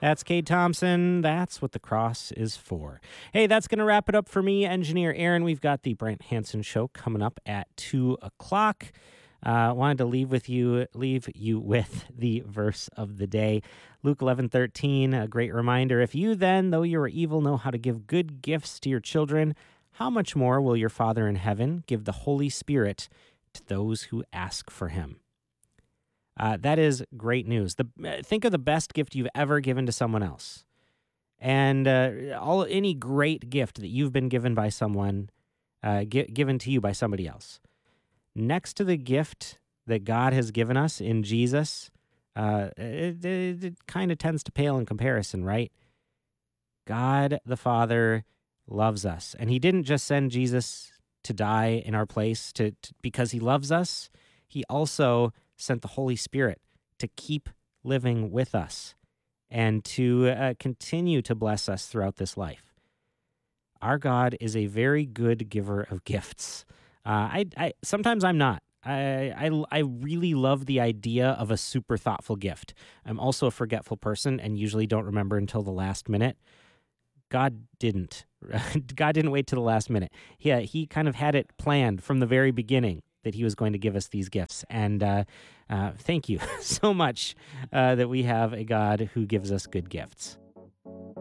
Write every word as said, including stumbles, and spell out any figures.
That's Kate Thompson. That's what the cross is for. Hey, that's going to wrap it up for me, Engineer Aaron. We've got the Brent Hansen Show coming up at two o'clock. Uh, wanted to leave with you, leave you with the verse of the day, Luke eleven thirteen. A great reminder: if you then, though you are evil, know how to give good gifts to your children, how much more will your Father in heaven give the Holy Spirit to those who ask for Him? Uh, that is great news. The uh, think of the best gift you've ever given to someone else, and uh, all any great gift that you've been given by someone, uh, gi- given to you by somebody else. Next to the gift that God has given us in Jesus, uh, it, it, it kind of tends to pale in comparison, right? God the Father loves us, and He didn't just send Jesus to die in our place to, to because He loves us. He also sent the Holy Spirit to keep living with us and to uh, continue to bless us throughout this life. Our God is a very good giver of gifts. Uh, I, I sometimes I'm not. I, I I really love the idea of a super thoughtful gift. I'm also a forgetful person and usually don't remember until the last minute. God didn't. God didn't wait to the last minute. Yeah, he kind of had it planned from the very beginning that he was going to give us these gifts. And uh, uh, thank you so much uh, that we have a God who gives us good gifts.